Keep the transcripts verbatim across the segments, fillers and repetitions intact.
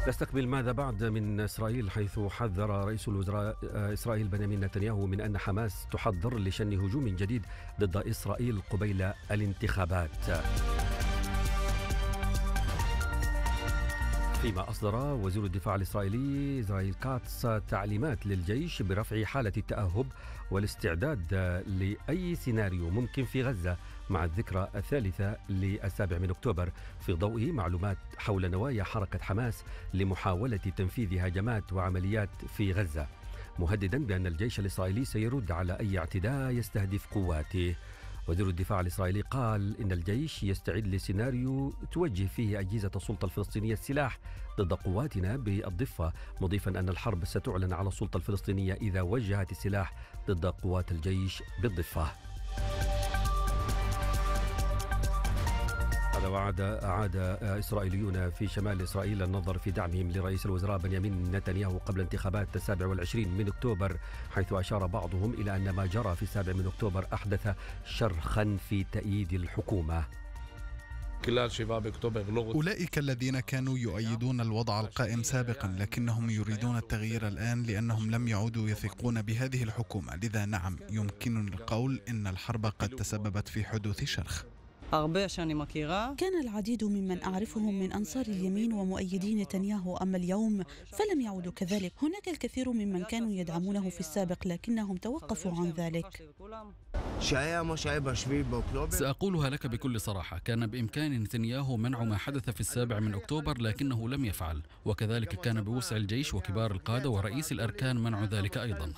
نستقبل ماذا بعد من إسرائيل، حيث حذر رئيس الوزراء إسرائيل بنيامين نتنياهو من أن حماس تحضر لشن هجوم جديد ضد إسرائيل قبيل الانتخابات. فيما أصدر وزير الدفاع الإسرائيلي إسرائيل كاتس تعليمات للجيش برفع حالة التأهب والاستعداد لأي سيناريو ممكن في غزة مع الذكرى الثالثة للسابع من أكتوبر، في ضوء معلومات حول نوايا حركة حماس لمحاولة تنفيذ هجمات وعمليات في غزة، مهددا بأن الجيش الإسرائيلي سيرد على أي اعتداء يستهدف قواته. وزير الدفاع الإسرائيلي قال إن الجيش يستعد لسيناريو توجه فيه أجهزة السلطة الفلسطينية السلاح ضد قواتنا بالضفة، مضيفا أن الحرب ستعلن على السلطة الفلسطينية إذا وجهت السلاح ضد قوات الجيش بالضفة. هذا وعد أعاد إسرائيليون في شمال إسرائيل النظر في دعمهم لرئيس الوزراء بنيامين نتنياهو قبل انتخابات السابع والعشرين من أكتوبر، حيث أشار بعضهم إلى أن ما جرى في السابع من أكتوبر أحدث شرخا في تأييد الحكومة. أولئك الذين كانوا يؤيدون الوضع القائم سابقا لكنهم يريدون التغيير الآن لأنهم لم يعودوا يثقون بهذه الحكومة، لذا نعم يمكنني القول إن الحرب قد تسببت في حدوث شرخ. كان العديد ممن أعرفهم من أنصار اليمين ومؤيدي نتنياهو، أما اليوم فلم يعودوا كذلك. هناك الكثير ممن كانوا يدعمونه في السابق لكنهم توقفوا عن ذلك. سأقولها لك بكل صراحة، كان بإمكان نتنياهو منع ما حدث في السابع من أكتوبر لكنه لم يفعل، وكذلك كان بوسع الجيش وكبار القادة ورئيس الأركان منع ذلك أيضا.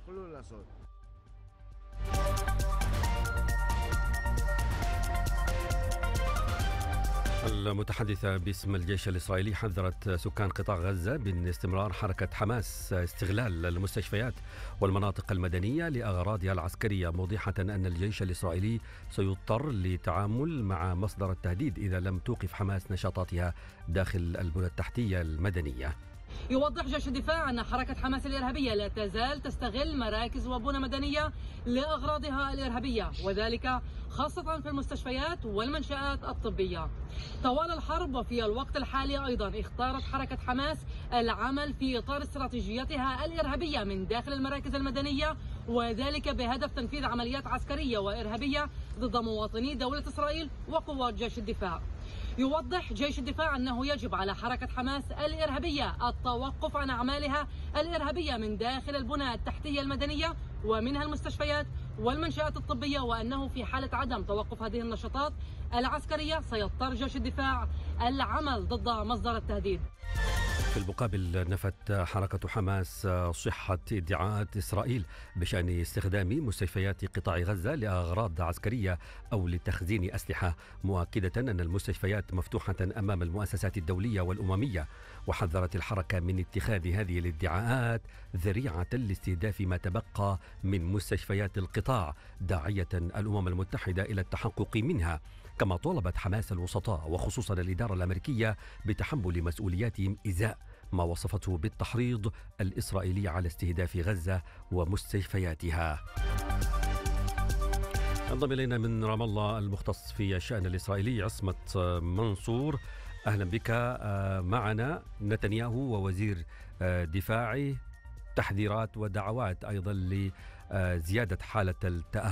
المتحدثة باسم الجيش الإسرائيلي حذرت سكان قطاع غزة من استمرار حركة حماس استغلال المستشفيات والمناطق المدنية لأغراضها العسكرية، موضحة أن الجيش الإسرائيلي سيضطر للتعامل مع مصدر التهديد إذا لم توقف حماس نشاطاتها داخل البنى التحتية المدنية. يوضح جيش الدفاع أن حركة حماس الإرهابية لا تزال تستغل مراكز وبنى مدنية لأغراضها الإرهابية، وذلك خاصة في المستشفيات والمنشآت الطبية. طوال الحرب وفي الوقت الحالي أيضا اختارت حركة حماس العمل في إطار استراتيجيتها الإرهابية من داخل المراكز المدنية، وذلك بهدف تنفيذ عمليات عسكرية وإرهابية ضد مواطني دولة إسرائيل وقوات جيش الدفاع. يوضح جيش الدفاع أنه يجب على حركة حماس الإرهابية التوقف عن أعمالها الإرهابية من داخل البنى التحتية المدنية ومنها المستشفيات والمنشآت الطبية، وأنه في حالة عدم توقف هذه النشاطات العسكرية سيضطر جيش الدفاع العمل ضد مصدر التهديد. في المقابل نفت حركة حماس صحة ادعاءات إسرائيل بشأن استخدام مستشفيات قطاع غزة لأغراض عسكرية أو لتخزين أسلحة، مؤكدة أن المستشفيات مفتوحة أمام المؤسسات الدولية والأممية، وحذرت الحركة من اتخاذ هذه الادعاءات ذريعة لاستهداف ما تبقى من مستشفيات القطاع، داعية الأمم المتحدة إلى التحقق منها. كما طالبت حماس الوسطاء وخصوصا الإدارة الأمريكية بتحمل مسؤولياتهم إزاء ما وصفته بالتحريض الإسرائيلي على استهداف غزة ومستشفياتها. انضم إلينا من رام الله المختص في الشأن الإسرائيلي عصمت منصور، أهلا بك معنا. نتنياهو ووزير دفاعه تحذيرات ودعوات أيضا لزيادة حالة التأهب